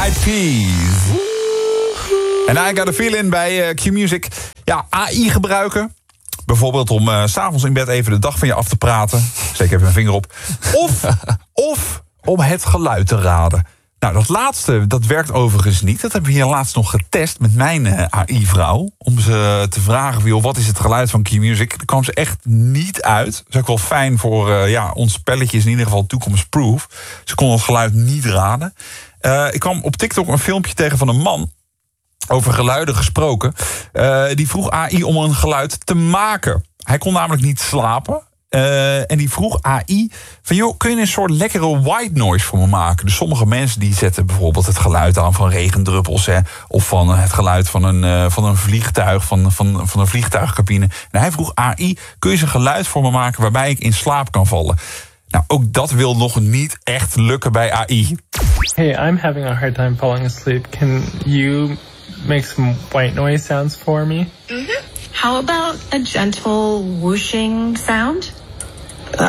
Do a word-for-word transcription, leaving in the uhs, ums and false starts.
Eyed Peas. En I Got a Feeling bij uh, Q-Music. Ja, A I gebruiken. Bijvoorbeeld om uh, 's avonds in bed even de dag van je af te praten. Steek even mijn vinger op. Of, of om het geluid te raden. Nou, dat laatste, dat werkt overigens niet. Dat hebben we hier laatst nog getest met mijn uh, A I-vrouw. Om ze te vragen, joh, wat is het geluid van Q-Music? Daar kwam ze echt niet uit. Dat is ook wel fijn voor uh, ja, ons spelletje, is in ieder geval toekomstproof. Ze kon het geluid niet raden. Uh, ik kwam op TikTok een filmpje tegen van een man. Over geluiden gesproken. Uh, die vroeg A I om een geluid te maken. Hij kon namelijk niet slapen. Uh, en die vroeg A I van, joh, kun je een soort lekkere white noise voor me maken? Dus sommige mensen die zetten bijvoorbeeld het geluid aan van regendruppels, hè, of van het geluid van een, uh, van een vliegtuig, van, van, van een vliegtuigcabine. En hij vroeg A I, kun je een geluid voor me maken waarbij ik in slaap kan vallen? Nou, ook dat wil nog niet echt lukken bij A I. Hey, I'm having a hard time falling asleep. Can you make some white noise sounds for me? Mm-hmm. How about a gentle whooshing sound?